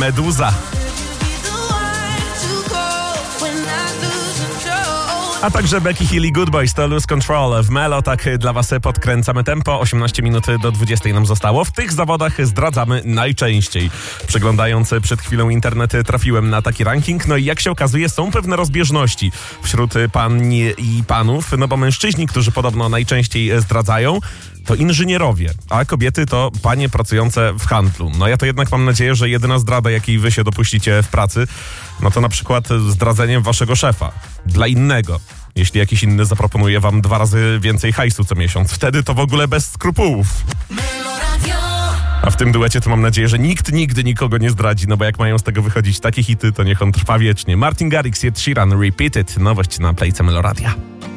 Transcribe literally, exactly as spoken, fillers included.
Meduza. A także Becky Hill i Good Boys to Lose Control. W Melo tak dla was podkręcamy tempo. osiemnaście minut do dwudziestej nam zostało. W tych zawodach zdradzamy najczęściej. Przeglądając przed chwilą internet, trafiłem na taki ranking. No i jak się okazuje, są pewne rozbieżności wśród pań i panów. No bo mężczyźni, którzy podobno najczęściej zdradzają, to inżynierowie, a kobiety to panie pracujące w handlu. No ja to jednak mam nadzieję, że jedyna zdrada, jakiej wy się dopuścicie w pracy, no to na przykład zdradzeniem waszego szefa dla innego. Jeśli jakiś inny zaproponuje wam dwa razy więcej hajsu co miesiąc, wtedy to w ogóle bez skrupułów. A w tym duecie to mam nadzieję, że nikt nigdy nikogo nie zdradzi, no bo jak mają z tego wychodzić takie hity, to niech on trwa wiecznie. Martin Garrix, Ed Sheeran, Repeat It. Nowość na Playce Meloradia.